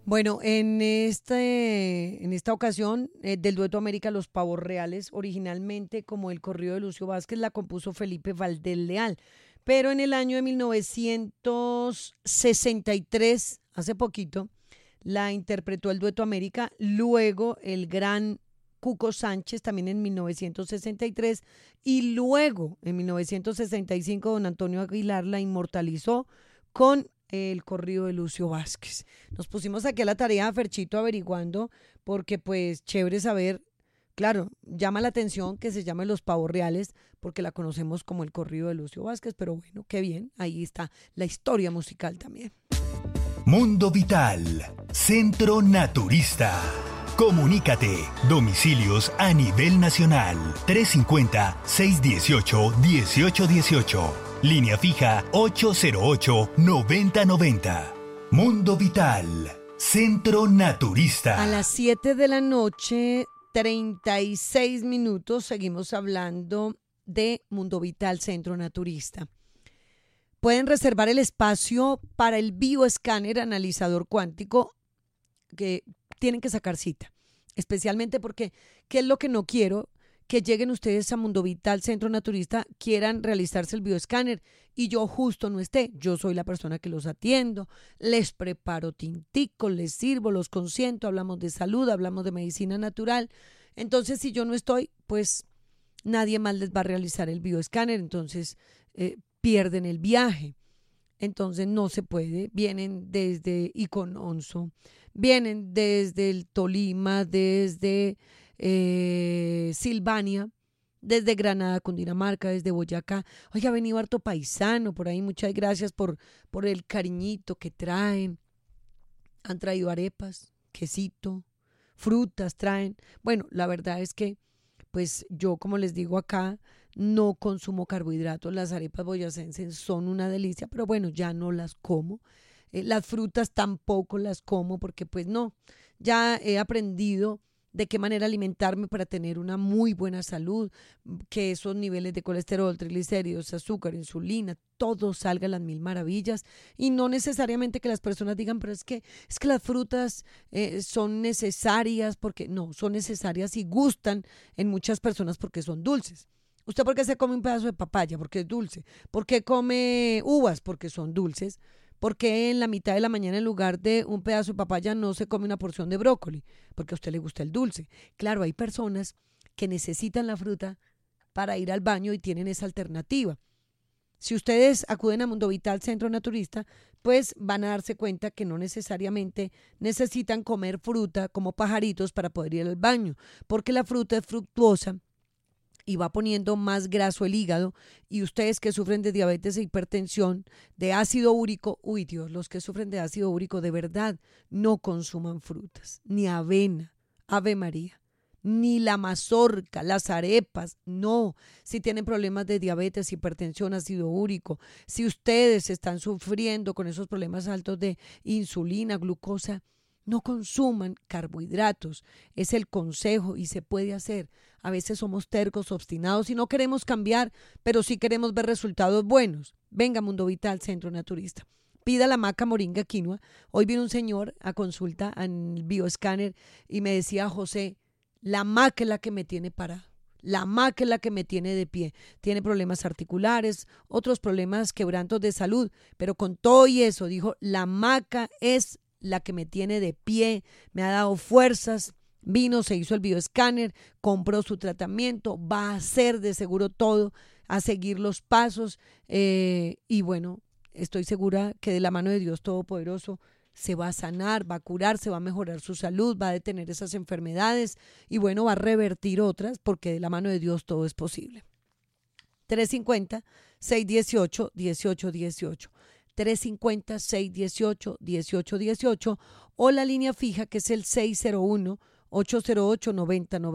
Bueno, en esta ocasión del dueto América Los Pavos Reales, originalmente como el corrido de Lucio Vázquez, la compuso Felipe Valdés Leal, pero en el año de 1963, hace poquito, la interpretó el dueto América, luego el gran Cuco Sánchez también en 1963 y luego en 1965 don Antonio Aguilar la inmortalizó con el corrido de Lucio Vázquez. Nos pusimos aquí a la tarea, Ferchito, averiguando, porque pues chévere saber, claro, llama la atención que se llame Los Pavos Reales, porque la conocemos como el corrido de Lucio Vázquez, pero bueno, qué bien, ahí está la historia musical también. Mundo Vital, Centro Naturista. Comunícate, domicilios a nivel nacional, 350-618-1818. Línea fija 808-9090. Mundo Vital, Centro Naturista. A las 7 de la noche, 36 minutos, seguimos hablando de Mundo Vital, Centro Naturista. Pueden reservar el espacio para el bioescáner analizador cuántico, que tienen que sacar cita, especialmente porque, ¿qué es lo que no quiero? Que lleguen ustedes a Mundo Vital Centro Naturista, quieran realizarse el bioescáner y yo justo no esté. Yo soy la persona que los atiendo, les preparo tinticos, les sirvo, los consiento, hablamos de salud, hablamos de medicina natural. Entonces, si yo no estoy, pues nadie más les va a realizar el bioescáner, entonces pierden el viaje. Entonces no se puede, vienen desde Icononso, vienen desde el Tolima, desde Silvania, desde Granada, Cundinamarca, desde Boyacá. Oye, ha venido harto paisano por ahí, muchas gracias por el cariñito que traen. Han traído arepas, quesito, frutas traen. Bueno, la verdad es que, pues yo, como les digo acá, no consumo carbohidratos. Las arepas boyacenses son una delicia, pero bueno, ya no las como. Las frutas tampoco las como porque pues no, ya he aprendido de qué manera alimentarme para tener una muy buena salud, que esos niveles de colesterol, triglicéridos, azúcar, insulina, todo salga a las mil maravillas y no necesariamente que las personas digan, pero es que las frutas son necesarias porque no, son necesarias y gustan en muchas personas porque son dulces. ¿Usted por qué se come un pedazo de papaya? Porque es dulce. ¿Por qué come uvas? Porque son dulces. ¿Por qué en la mitad de la mañana en lugar de un pedazo de papaya no se come una porción de brócoli? Porque a usted le gusta el dulce. Claro, hay personas que necesitan la fruta para ir al baño y tienen esa alternativa. Si ustedes acuden a Mundo Vital Centro Naturista, pues van a darse cuenta que no necesariamente necesitan comer fruta como pajaritos para poder ir al baño, porque la fruta es fructuosa y va poniendo más graso el hígado y ustedes que sufren de diabetes e hipertensión, de ácido úrico, uy Dios, los que sufren de ácido úrico de verdad no consuman frutas, ni avena, Ave María, ni la mazorca, las arepas, no. Si tienen problemas de diabetes, hipertensión, ácido úrico, si ustedes están sufriendo con esos problemas altos de insulina, glucosa, no consuman carbohidratos, es el consejo y se puede hacer. A veces somos tercos, obstinados y no queremos cambiar, pero sí queremos ver resultados buenos. Venga, Mundo Vital, Centro Naturista. Pida la maca moringa quinoa. Hoy vino un señor a consulta en el bioescáner y me decía, José, la maca es la que me tiene parado. La maca es la que me tiene de pie. Tiene problemas articulares, otros problemas, quebrantos de salud, pero con todo y eso, dijo, la maca es la que me tiene de pie, me ha dado fuerzas, vino, se hizo el bioescáner, compró su tratamiento, va a hacer de seguro todo, a seguir los pasos y bueno, estoy segura que de la mano de Dios Todopoderoso se va a sanar, va a curar, se va a mejorar su salud, va a detener esas enfermedades y bueno, va a revertir otras porque de la mano de Dios todo es posible. 350-618-1818. 350-618-1818 o la línea fija que es el 601-808-9090.